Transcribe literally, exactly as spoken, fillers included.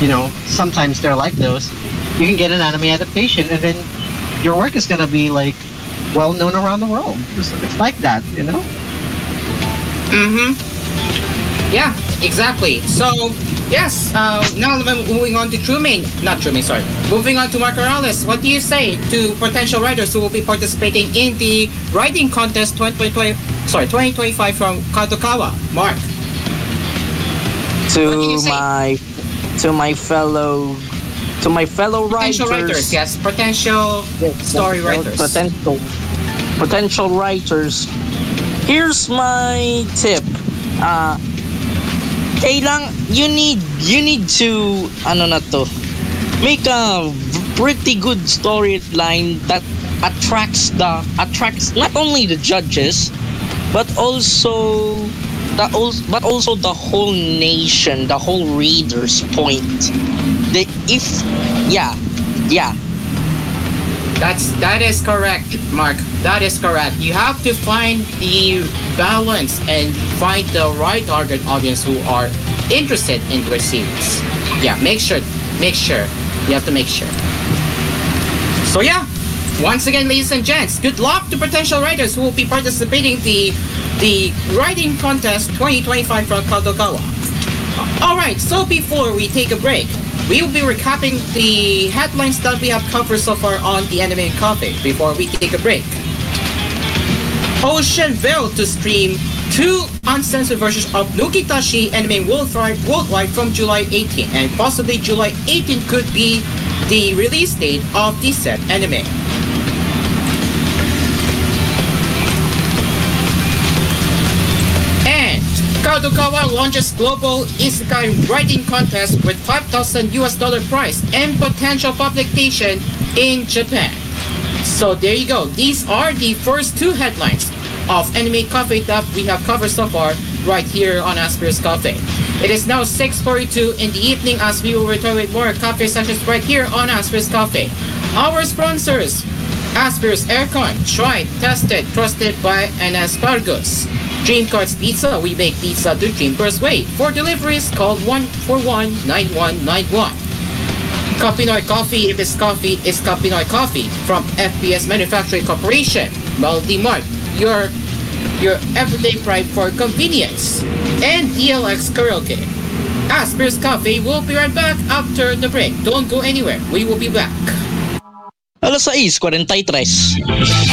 you know, sometimes they're like those. You can get an anime adaptation, and then your work is gonna be like well known around the world. It's, it's like that, you know. Mm-hmm. Yeah, exactly. So, yes, uh, now moving on to Truman, not Truman, sorry. Moving on to Mark Morales, what do you say to potential writers who will be participating in the writing contest twenty twenty, sorry, twenty twenty-five from Kadokawa? Mark. To my, to my fellow, to my fellow potential writers. writers, yes, potential story writers. Potential, potential writers. Here's my tip. Uh, kailang you need you need to ano na to make a pretty good storyline that attracts the attracts not only the judges but also the but also the whole nation, the whole reader's point. The if yeah yeah That's that is correct, Mark. That is correct. You have to find the balance and find the right target audience who are interested in your series. Yeah, make sure, make sure. You have to make sure. So yeah, once again, ladies and gents, good luck to potential writers who will be participating the the writing contest twenty twenty-five from Kadokawa. All right. So before we take a break, we will be recapping the headlines that we have covered so far on the Anime Cafe before we take a break. Ocean Veil to stream two uncensored versions of Nukitashi anime worldwide, worldwide from July eighteenth, and possibly July eighteenth could be the release date of the said anime. Kadokawa launches global isekai writing contest with five thousand U S dollar prize and potential publication in Japan. So there you go. These are the first two headlines of Anime Cafe that we have covered so far right here on Asper's Cafe. It is now six forty-two in the evening as we will return with more cafe sessions right here on Asper's Cafe. Our sponsors, Asper's Aircon, tried, tested, trusted by an Aspargus. Dream Cards Pizza, we make pizza the Dreamers way. For deliveries, call one four one, nine one nine one. Kapinoy Coffee, if it's coffee, it's Kapinoy Coffee. From F P S Manufacturing Corporation. Multi Mart, your, your everyday pride for convenience. And D L X Karaoke. Asper's Cafe will be right back after the break. Don't go anywhere, we will be back. alas sais, cuarenta y tres.